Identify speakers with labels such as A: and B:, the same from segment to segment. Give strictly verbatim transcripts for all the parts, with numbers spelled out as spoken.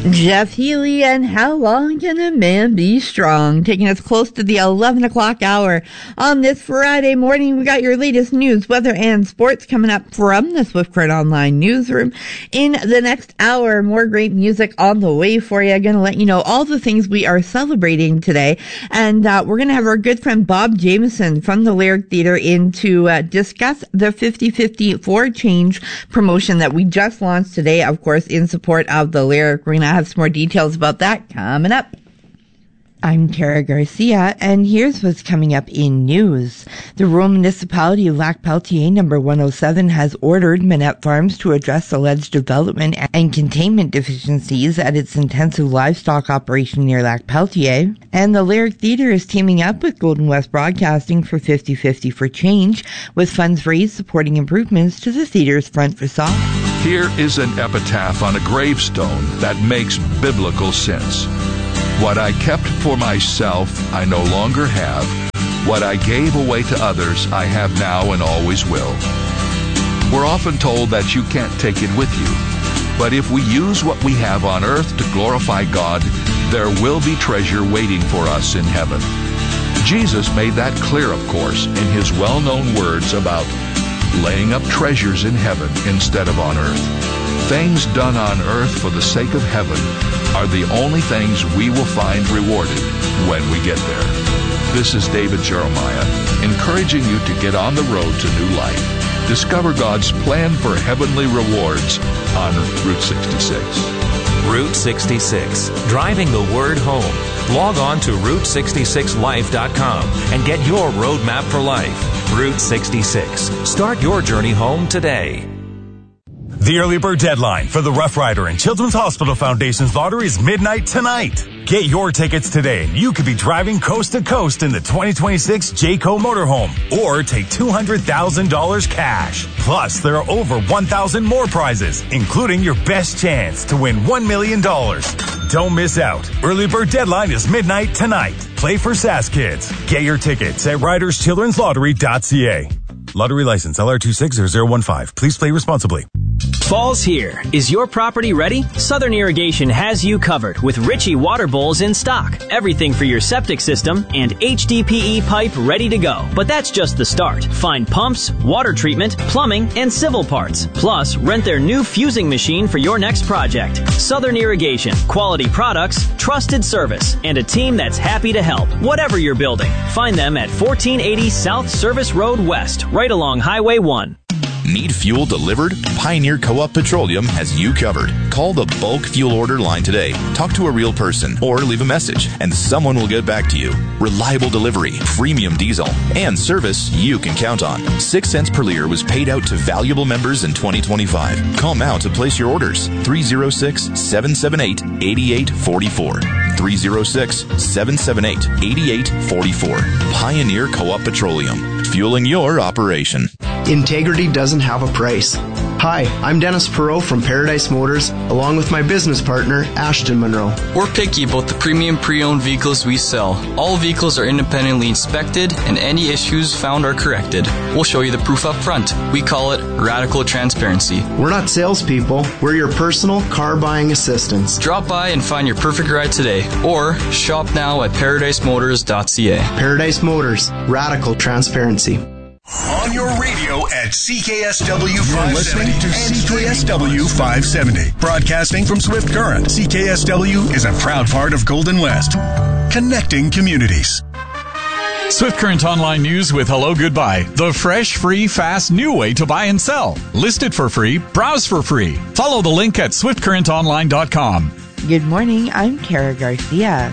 A: Jeff Healey and How Long Can a Man Be Strong? Taking us close to the eleven o'clock hour on this Friday morning. We got your latest news, weather, and sports coming up from the Swift Current Online newsroom. In the next hour, more great music on the way for you. I'm going to let you know all the things we are celebrating today. And uh, we're going to have our good friend Bob Jameson from the Lyric Theater in to uh, discuss the fifty fifty For Change promotion that we just launched today, of course, in support of the Lyric. We're going to have some more details about that coming up. I'm Tara Garcia, and here's what's coming up in news. The rural municipality of Lac Peltier number one oh seven has ordered Manette Farms to address alleged development and containment deficiencies at its intensive livestock operation near Lac Peltier. And the Lyric Theater is teaming up with Golden West Broadcasting for fifty fifty For Change, with funds raised supporting improvements to the theater's front facade.
B: Here is an epitaph on a gravestone that makes biblical sense. What I kept for myself, I no longer have. What I gave away to others, I have now and always will. We're often told that you can't take it with you. But if we use what we have on earth to glorify God, there will be treasure waiting for us in heaven. Jesus made that clear, of course, in his well-known words about laying up treasures in heaven instead of on earth. Things done on earth for the sake of heaven are the only things we will find rewarded when we get there. This is David Jeremiah, encouraging you to get on the road to new life. Discover God's plan for heavenly rewards on Route sixty-six.
C: Route sixty-six, driving the word home. Log on to route sixty-six life dot com and get your roadmap for life. Route sixty-six. Start your journey home today.
D: The early bird deadline for the Rough Rider and Children's Hospital Foundation's lottery is midnight tonight. Get your tickets today and you could be driving coast to coast in the twenty twenty-six Jayco motorhome or take two hundred thousand dollars cash. Plus, there are over one thousand more prizes, including your best chance to win one million dollars. Don't miss out. Early bird deadline is midnight tonight. Play for Sass Kids. Get your tickets at riders children's lottery dot c a. Lottery license L R two six zero zero one five. Please play responsibly.
E: Fall's here. Is your property ready? Southern Irrigation has you covered with Ritchie water bowls in stock. Everything for your septic system and H D P E pipe ready to go. But that's just the start. Find pumps, water treatment, plumbing, and civil parts. Plus, rent their new fusing machine for your next project. Southern Irrigation. Quality products, trusted service, and a team that's happy to help. Whatever you're building. Find them at fourteen eighty South Service Road West, right along Highway one.
F: Need fuel delivered? Pioneer Co-op Petroleum has you covered. Call the bulk fuel order line today. Talk to a real person or leave a message and someone will get back to you. Reliable delivery, premium diesel, and service you can count on. Six cents per liter was paid out to valuable members in twenty twenty-five. Call now to place your orders. three oh six, seven seven eight, eight eight four four. three oh six, seven seven eight, eight eight four four. Pioneer Co-op Petroleum. Fueling your operation.
G: Integrity doesn't have a price. Hi, I'm Dennis Perot from Paradise Motors, along with my business partner, Ashton Monroe.
H: We're picky about the premium pre-owned vehicles we sell. All vehicles are independently inspected, and any issues found are corrected. We'll show you the proof up front. We call it radical transparency.
G: We're not salespeople. We're your personal car buying assistants.
H: Drop by and find your perfect ride today, or shop now at paradise motors dot c a.
G: Paradise Motors, radical transparency.
I: On your radio at C K S W five seventy. You're listening to C K S W five seventy. Broadcasting from Swift Current, C K S W is a proud part of Golden West. Connecting communities.
J: Swift Current Online News with Hello Goodbye. The fresh, free, fast, new way to buy and sell. List it for free. Browse for free. Follow the link at swift current online dot com.
A: Good morning. I'm Tara Garcia.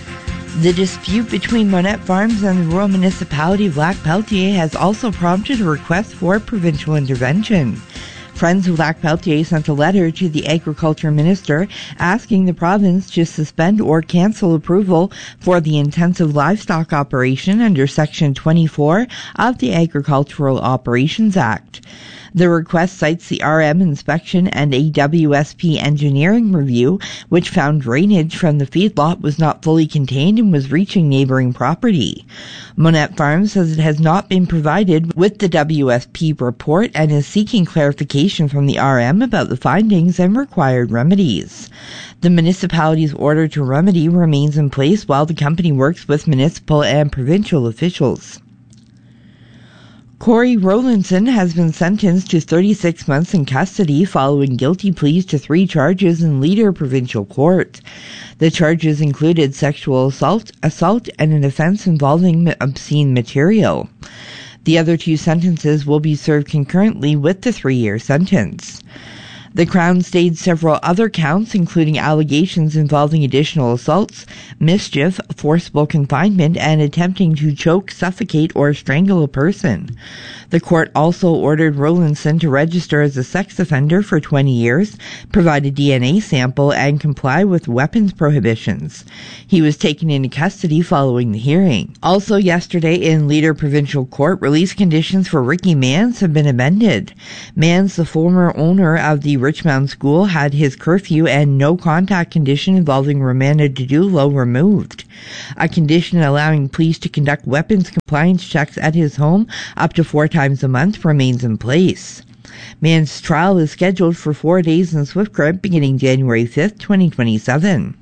A: The dispute between Manette Farms and the rural municipality of Lac Peltier has also prompted a request for provincial intervention. Friends of Lac Peltier sent a letter to the Agriculture Minister asking the province to suspend or cancel approval for the intensive livestock operation under Section twenty-four of the Agricultural Operations Act. The request cites the R M inspection and a W S P engineering review, which found drainage from the feedlot was not fully contained and was reaching neighboring property. Monette Farms says it has not been provided with the W S P report and is seeking clarification from the R M about the findings and required remedies. The municipality's order to remedy remains in place while the company works with municipal and provincial officials. Corey Rowlandson has been sentenced to thirty-six months in custody following guilty pleas to three charges in Leader Provincial Court. The charges included sexual assault, assault, and an offense involving obscene material. The other two sentences will be served concurrently with the three-year sentence. The Crown stayed several other counts, including allegations involving additional assaults, mischief, forcible confinement, and attempting to choke, suffocate, or strangle a person. The court also ordered Rowlandson to register as a sex offender for twenty years, provide a D N A sample, and comply with weapons prohibitions. He was taken into custody following the hearing. Also yesterday in Leader Provincial Court, release conditions for Ricky Mans have been amended. Mans, the former owner of the Richmond School, had his curfew and no contact condition involving Romana Didulo removed. A condition allowing police to conduct weapons compliance checks at his home up to four times a month remains in place. Mans' trial is scheduled for four days in Swift Current beginning January fifth, twenty twenty-seven.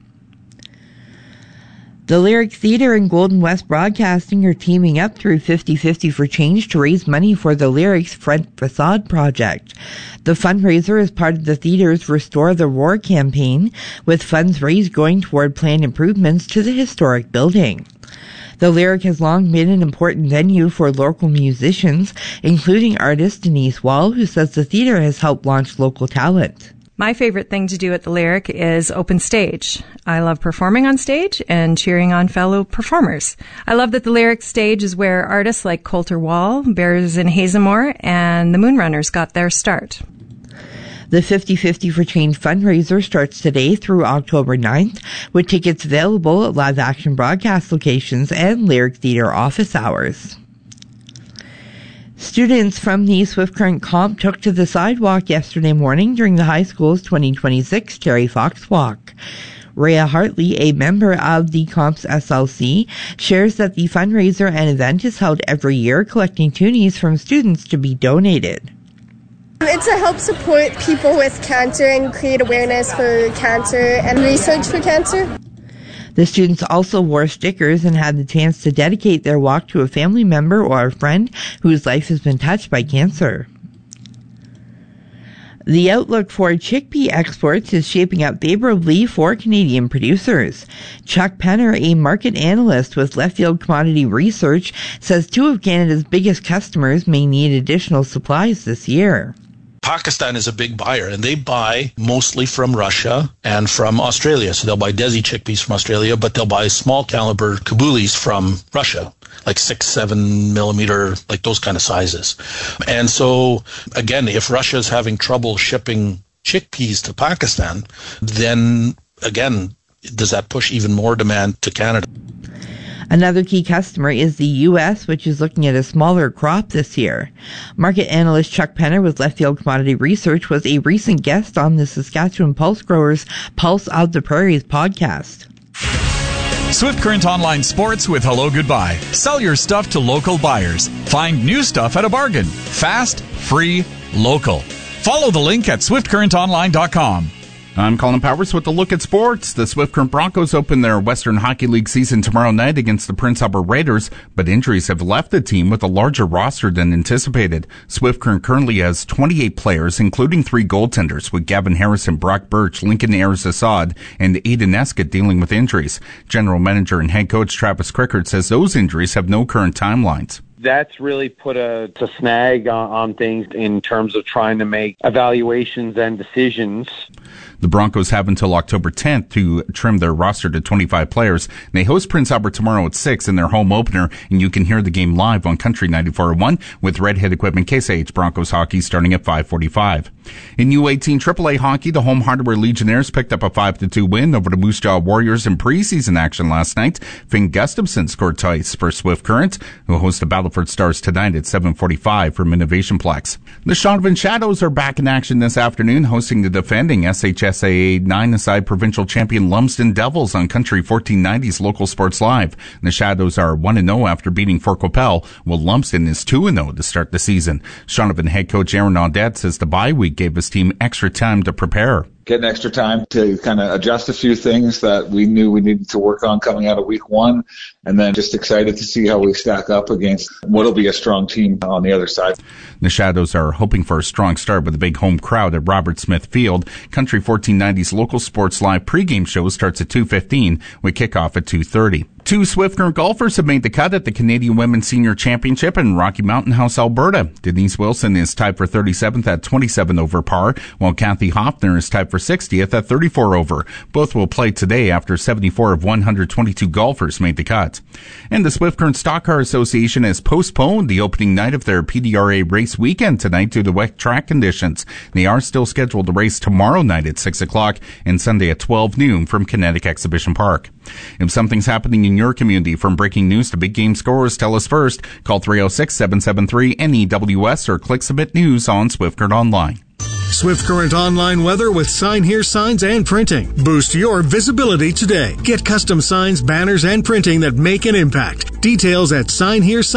A: The Lyric Theatre and Golden West Broadcasting are teaming up through fifty fifty for Change to raise money for the Lyrics Front Facade project. The fundraiser is part of the theatre's Restore the Roar campaign, with funds raised going toward planned improvements to the historic building. The Lyric has long been an important venue for local musicians, including artist Denise Wall, who says the theatre has helped launch local talent.
K: My favorite thing to do at the Lyric is open stage. I love performing on stage and cheering on fellow performers. I love that the Lyric stage is where artists like Coulter Wall, Bears in Hazelmore, and the Moonrunners got their start.
A: The fifty fifty for Change fundraiser starts today through October ninth, with tickets available at live action broadcast locations and Lyric Theatre office hours. Students from the Swift Current Comp took to the sidewalk yesterday morning during the high school's twenty twenty-six Terry Fox Walk. Rhea Hartley, a member of the Comp's S L C, shares that the fundraiser and event is held every year, collecting toonies from students to be donated.
L: It's to help support people with cancer and create awareness for cancer and research for cancer.
A: The students also wore stickers and had the chance to dedicate their walk to a family member or a friend whose life has been touched by cancer. The outlook for chickpea exports is shaping up favorably for Canadian producers. Chuck Penner, a market analyst with Leftfield Commodity Research, says two of Canada's biggest customers may need additional supplies this year.
M: Pakistan is a big buyer, and they buy mostly from Russia and from Australia. So they'll buy Desi chickpeas from Australia, but they'll buy small caliber Kabulis from Russia, like six, seven millimeter, like those kind of sizes. And so, again, if Russia is having trouble shipping chickpeas to Pakistan, then, again, does that push even more demand to Canada?
A: Another key customer is the U S, which is looking at a smaller crop this year. Market analyst Chuck Penner with Leftfield Commodity Research was a recent guest on the Saskatchewan Pulse Growers Pulse of the Prairies podcast.
J: Swift Current Online Sports with Hello Goodbye. Sell your stuff to local buyers. Find new stuff at a bargain. Fast, free, local. Follow the link at swift current online dot com.
N: I'm Colin Powers with a look at sports. The Swift Current Broncos open their Western Hockey League season tomorrow night against the Prince Albert Raiders, but injuries have left the team with a larger roster than anticipated. Swift Current currently has twenty-eight players, including three goaltenders, with Gavin Harrison, Brock Birch, Lincoln Ayers-Assad, and Aiden Escott dealing with injuries. General manager and head coach Travis Crickard says those injuries have no current timelines.
O: That's really put a, a snag on, on things in terms of trying to make evaluations and decisions.
N: The Broncos have until October tenth to trim their roster to twenty-five players. They host Prince Albert tomorrow at six in their home opener, and you can hear the game live on Country ninety-four point one with Redhead Equipment Case I H Broncos hockey starting at five forty-five. In U eighteen triple A hockey, the home Hardware Legionnaires picked up a five to two win over the Moose Jaw Warriors in preseason action last night. Finn Gustafson scored twice for Swift Current, who host the Battleford Stars tonight at seven forty-five from Innovation Plex. The Shaunavon Shadows are back in action this afternoon, hosting the defending S H S A A nine-a-side provincial champion Lumsden Devils on Country fourteen ninety's Local Sports Live. The Shadows are one and oh after beating Fort Qu'Appelle, while Lumsden is two and oh to start the season. Shaunavon head coach Aaron Audette says the bye week gave his team extra time to prepare.
P: Getting extra time to kind of adjust a few things that we knew we needed to work on coming out of week one, and then just excited to see how we stack up against what'll be a strong team on the other side.
N: The Shadows are hoping for a strong start with a big home crowd at Robert Smith Field. Country fourteen ninety's Local Sports Live pregame show starts at two fifteen with kickoff at two thirty. Two Swift Current golfers have made the cut at the Canadian Women's Senior Championship in Rocky Mountain House, Alberta. Denise Wilson is tied for thirty-seventh at twenty-seven over par, while Kathy Hoffner is tied for sixtieth at thirty-four over. Both will play today after seventy-four of one hundred twenty-two golfers made the cut. And the Swift Current Stock Car Association has postponed the opening night of their P D R A race weekend tonight due to wet track conditions. They are still scheduled to race tomorrow night at six o'clock and Sunday at twelve noon from Kinetic Exhibition Park. If something's happening in your community, from breaking news to big game scores, tell us first. Call three oh six, seven seven three, N E W S or click Submit News on Swift Current Online.
I: Swift Current Online weather with Sign Here Signs and Printing. Boost your visibility today. Get custom signs, banners, and printing that make an impact. Details at Sign Here Signs.